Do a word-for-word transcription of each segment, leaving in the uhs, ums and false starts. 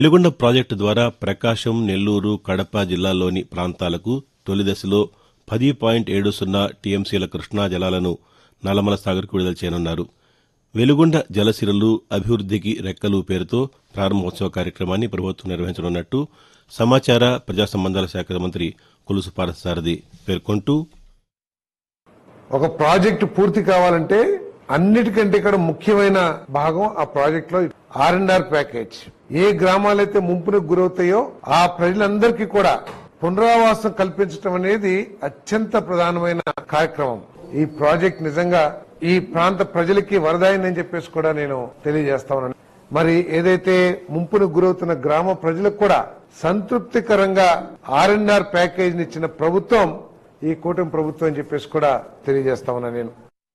Veligonda project ద్వారా ప్రకాశం, నెల్లూరు, కడప జిల్లాల్లోని ప్రాంతాలకు తొలి దశలో పది పాయింట్ ఏడు సున్నా టీఎంసీల కృష్ణా జలాలను నల్లమల సాగర్కు విడుదల చేయనున్నారు. వెలుగొండ జలసిరలు అభివృద్దికి రెక్కలు పేరుతో ప్రారంభోత్సవ కార్యక్రమాన్ని ప్రభుత్వం నిర్వహించనున్నట్టు సమాచార ప్రజా సంబంధాల శాఖ మంత్రి కొలుసు పార్థసారథి పేర్కొంటూ, ఒక ప్రాజెక్టు పూర్తి కావాలంటే అన్నిటికంటే ఇక్కడ ముఖ్యమైన భాగం ఆ ప్రాజెక్ట్ లో ఆర్ అండ్ ఆర్ ప్యాకేజ్. ఏ గ్రామాలైతే ముంపునకు గురవుతాయో ఆ ప్రజలందరికీ కూడా పునరావాసం కల్పించడం అనేది అత్యంత ప్రధానమైన కార్యక్రమం. ఈ ప్రాజెక్ట్ నిజంగా ఈ ప్రాంత ప్రజలకి వరదాయని చెప్పేసి కూడా నేను తెలియజేస్తా ఉన్నాను. మరి ఏదైతే ముంపునకు గురవుతున్న గ్రామ ప్రజలకు కూడా సంతృప్తికరంగా ఆర్ అండ్ ఆర్ ప్యాకేజ్ ఇచ్చిన ప్రభుత్వం ఈ కూటమి ప్రభుత్వం అని చెప్పేసి కూడా తెలియజేస్తా ఉన్నా నేను.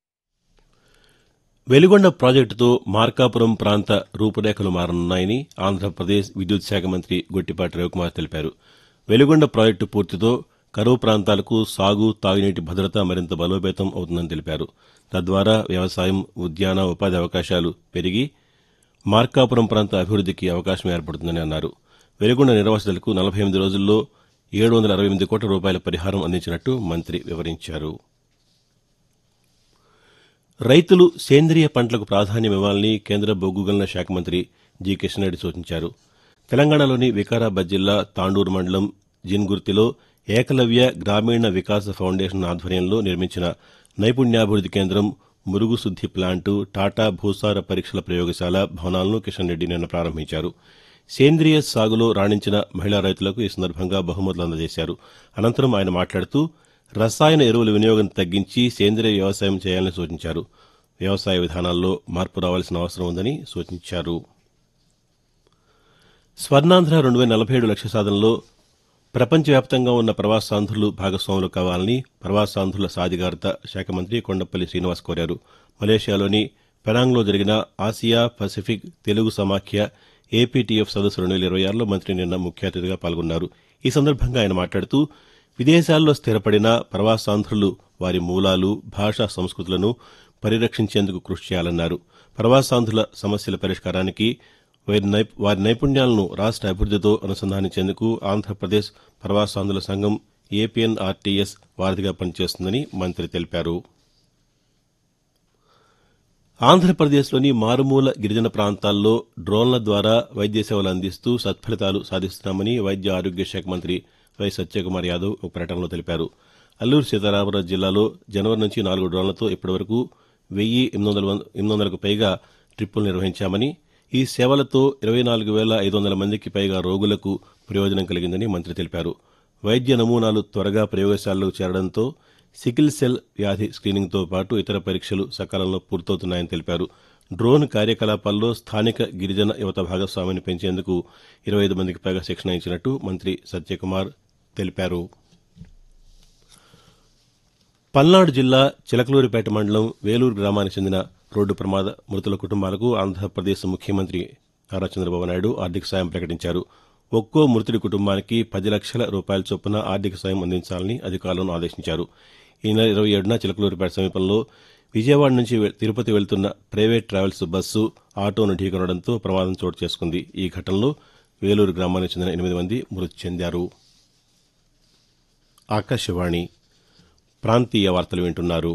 వెలుగొండ ప్రాజెక్టుతో మార్కాపురం ప్రాంత రూపురేఖలు మారనున్నాయని ఆంధ్రప్రదేశ్ విద్యుత్ శాఖ మంత్రి గొట్టిపాటి రవికుమార్ తెలిపారు. వెలుగొండ ప్రాజెక్టు పూర్తితో కరువు ప్రాంతాలకు సాగు, తాగునీటి భద్రత మరింత బలోపేతం అవుతుందని తెలిపారు. తద్వారా వ్యవసాయం, ఉద్యాన, ఉపాధి అవకాశాలు పెరిగి మార్కాపురం ప్రాంత అభివృద్దికి అవకాశం ఏర్పడుతుందని అన్నారు. వెలుగొండ నిర్వాసితులకు నలభై ఎనిమిది రోజుల్లో ఏడు వందల అరవై ఎనిమిది కోట్ల రూపాయల పరిహారం అందించినట్టు మంత్రి వివరించారు. రైతులు సేంద్రియ పంటలకు ప్రాధాన్యమివ్వాలని కేంద్ర బొగ్గు గనుల శాఖ మంత్రి జి కిషన్ రెడ్డి సూచించారు. తెలంగాణలోని వికారాబాద్ జిల్లా తాండూరు మండలం జిన్గుర్తిలో ఏకలవ్య గ్రామీణ వికాస ఫౌండేషన్ ఆధ్వర్యంలో నిర్మించిన నైపుణ్యాభివృద్ది కేంద్రం, మురుగు శుద్ది ప్లాంటు, టాటా భూసార పరీక్షల ప్రయోగశాల భవనాలను కిషన్ రెడ్డి నిన్న ప్రారంభించారు. సేంద్రియ సాగులో రాణించిన మహిళా రైతులకు ఈ సందర్భంగా బహుమతులు అందజేశారు. అనంతరం ఆయన మాట్లాడుతూ రసాయన ఎరువుల వినియోగం తగ్గించి సేంద్రియ వ్యవసాయం చేయాలని సూచించారు. వ్యవసాయ విధానాల్లో మార్పు రావాల్సిన అవసరం ఉందని సూచించారు. స్వర్ణాంధ్ర రెండు వేల నలభై ఏడు లక్ష్య సాధనలో ప్రపంచవ్యాప్తంగా ఉన్న ప్రవాసాంధ్రులు భాగస్వాములు కావాలని ప్రవాసాంధ్రుల సాధికారత శాఖ మంత్రి కొండపల్లి శ్రీనివాస్ కోరారు. మలేషియాలోని పెనాంగ్లో జరిగిన ఆసియా పసిఫిక్ తెలుగు సమాఖ్య ఏపీటీఎఫ్ సదస్సు రెండు వేల ఇరవై ఆరులో మంత్రి నిన్న ముఖ్య అతిథిగా పాల్గొన్నారు. ఈ సందర్భంగా ఆయన మాట్లాడుతూ విదేశాల్లో స్థిరపడిన ప్రవాసాంధ్రులు వారి మూలాలు, భాషా సంస్కృతులను పరిరక్షించేందుకు కృషి చేయాలన్నారు. ప్రవాసాంధ్రుల సమస్యల పరిష్కారానికి వారి నైపుణ్యాలను రాష్ట అభివృద్దితో అనుసంధానించేందుకు ఆంధ్రప్రదేశ్ ప్రవాసాంధ్రుల సంఘం ఏపీఎన్ఆర్టీఎస్ వారధిగా పనిచేస్తుందని మంత్రి తెలిపారు. ఆంధ్రప్రదేశ్లోని మారుమూల గిరిజన ప్రాంతాల్లో డ్రోన్ల ద్వారా వైద్య సేవలు అందిస్తూ సత్ఫలితాలు సాధిస్తున్నామని వైద్య ఆరోగ్య శాఖ మంత్రి వై సత్యకుమార్ యాదవ్ ఒక ప్రకటనలో తెలిపారు. అల్లూరు సీతారామరాజు జిల్లాలో జనవరి నుంచి నాలుగు డ్రోన్లతో ఇప్పటివరకు వెయ్యి ఎనిమిది వందలకు పైగా ట్రిప్పులు నిర్వహించామని, ఈ సేవలతో ఇరవై నాలుగు వేల ఐదు వందల మందికి పైగా రోగులకు ప్రయోజనం కలిగిందని మంత్రి తెలిపారు. వైద్య నమూనాలు త్వరగా ప్రయోగశాలలకు చేరడంతో సికిల్ సెల్ వ్యాధి స్క్రీనింగ్తో పాటు ఇతర పరీక్షలు సకాలంలో పూర్తవుతున్నాయని తెలిపారు. డ్రోన్ కార్యకలాపాల్లో స్థానిక గిరిజన యువత భాగస్వామ్యాన్ని పెంచేందుకు ఇరవై ఐదు మందికి పైగా శిక్షణ ఇచ్చినట్టు మంత్రి సత్యకుమార్ తెలిపారు. పల్నాడు జిల్లా చిలకలూరిపేట మండలం వేలూరు గ్రామానికి చెందిన రోడ్డు ప్రమాద మృతుల కుటుంబాలకు ఆంధ్రప్రదేశ్ ముఖ్యమంత్రి నారా చంద్రబాబు నాయుడు ఆర్థిక సాయం ప్రకటించారు. ఒక్కో మృతుడి కుటుంబానికి పది లక్షల రూపాయల చొప్పున ఆర్థిక సాయం అందించాలని అధికారులను ఆదేశించారు. ఈ నెల ఇరవై ఏడున చిలకలూరిపేట సమీపంలో విజయవాడ నుంచి తిరుపతి వెళ్తున్న ప్రైవేట్ ట్రావెల్స్ బస్సు ఆటోను ఢీకొనడంతో ప్రమాదం చోటు చేసుకుంది. ఈ ఘటనలో వేలూరు గ్రామానికి చెందిన ఎనిమిది మంది మృతి చెందారు. ఆకాశవాణి ప్రాంతీయ వార్తలు వింటున్నారు.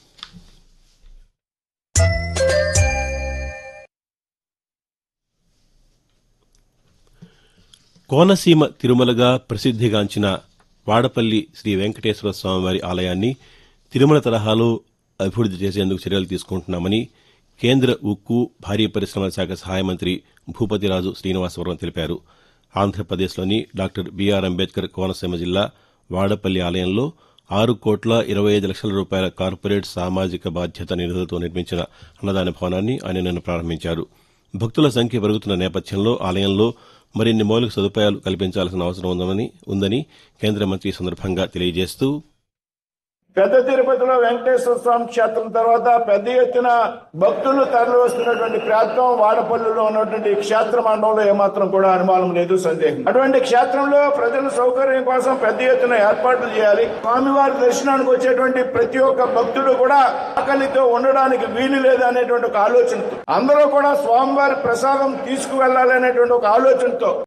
కోనసీమ తిరుమలగా ప్రసిద్దిగాంచిన వాడపల్లి శ్రీ వెంకటేశ్వర స్వామివారి ఆలయాన్ని తిరుమల తరహాలో అభివృద్ది చేసేందుకు చర్యలు తీసుకుంటున్నామని కేంద్ర ఉక్కు, భారీ పరిశ్రమల శాఖ సహాయ మంత్రి భూపతిరాజు శ్రీనివాసవరం తెలిపారు. ఆంధ్రప్రదేశ్లోని డాక్టర్ బీఆర్ అంబేద్కర్ కోనసీమ జిల్లా వాడపల్లి ఆలయంలో ఆరు కోట్ల ఇరవై ఐదు లక్షల రూపాయల కార్పొరేట్ సామాజిక బాధ్యత నిధులతో నిర్మించిన అన్నదాన భవనాన్ని ఆయన నిన్న ప్రారంభించారు. భక్తుల సంఖ్య పెరుగుతున్న నేపథ్యంలో ఆలయంలో మరిన్ని మౌలిక సదుపాయాలు కల్పించాల్సిన అవసరం ఉందని ఉందని కేంద్ర మంత్రి ఈ సందర్భంగా తెలియజేస్తూ, పెద్ద తిరుపతిలో వెంకటేశ్వర స్వామి క్షేత్రం తర్వాత పెద్ద ఎత్తున భక్తులు తరలి వస్తున్నటువంటి ప్రాంతం వాడపల్లిలో ఉన్నటువంటి క్షేత్ర మండలంలో ఏమాత్రం కూడా అనుమానం లేదు, సందేహం. అటువంటి క్షేత్రంలో ప్రజల సౌకర్యం కోసం పెద్ద ఎత్తున ఏర్పాట్లు చేయాలి. స్వామివారి దర్శనానికి వచ్చేటువంటి ప్రతి ఒక్క భక్తుడు కూడా ఆకలితో ఉండడానికి వీలు లేదు అనేటువంటి ఒక ఆలోచనతో, అందరూ కూడా స్వామివారి ప్రసాదం తీసుకువెళ్లాలి అనేటువంటి ఒక ఆలోచనతో